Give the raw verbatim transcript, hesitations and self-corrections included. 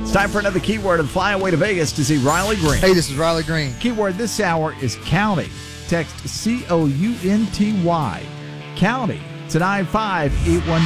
It's time for another keyword and fly away to Vegas to see Riley Green. Hey, this is Riley Green. Keyword this hour is county. Text C O U N T Y. County to nine five eight one